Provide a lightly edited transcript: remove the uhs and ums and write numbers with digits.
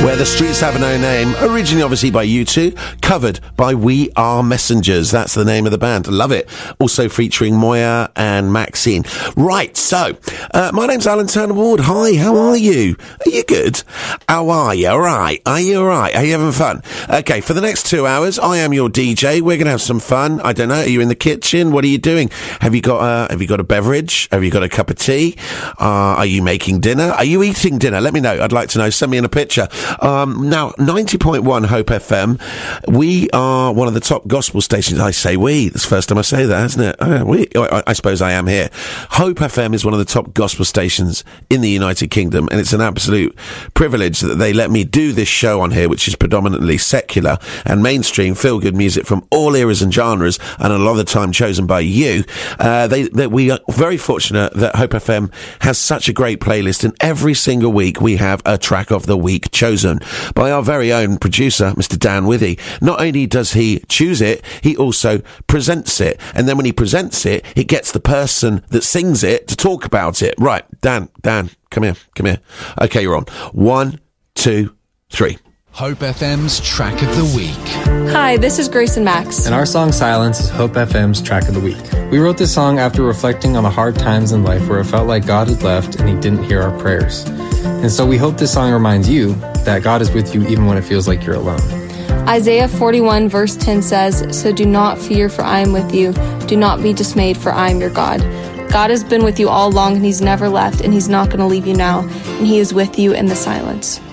Where the Streets Have No Name, originally obviously by U2, covered by We Are Messengers. That's the name of the band. Love it. Also featuring Moya and Maxine. Right, so, my name's Alan Turner Ward. Hi, how are you? Are you good? How are you? All right. Are you all right? Are you having fun? Okay, for the next 2 hours, I am your DJ. We're going to have some fun. I don't know. Are you in the kitchen? What are you doing? Have you got a beverage? Have you got a cup of tea? Are you making dinner? Are you eating dinner? Let me know. I'd like to know. Send me in a picture. Now, 90.1 Hope FM. We are one of the top gospel stations. I say we. It's the first time I say that, isn't it? I suppose I am here. Hope FM is one of the top gospel stations in the United Kingdom, and it's an absolute privilege that they let me do this show on here, which is predominantly secular and mainstream feel-good music from all eras and genres, and a lot of the time chosen by you. We are very fortunate that Hope FM has such a great playlist, and every single week we have a track of the week chosen by our very own producer, Mr. Dan Withy. Not only does he choose it, he also presents it. And then when he presents it, it gets the person that sings it to talk about it. Right, Dan, come here. Okay, you're on. 1, 2, 3. Hope FM's Track of the Week. Hi, this is Grace and Max. And our song Silence is Hope FM's Track of the Week. We wrote this song after reflecting on the hard times in life where it felt like God had left and he didn't hear our prayers. And so we hope this song reminds you that God is with you even when it feels like you're alone. Isaiah 41 verse 10 says, "So do not fear, for I am with you. Do not be dismayed, for I am your God." God has been with you all along, and he's never left, and he's not going to leave you now, and he is with you in the silence.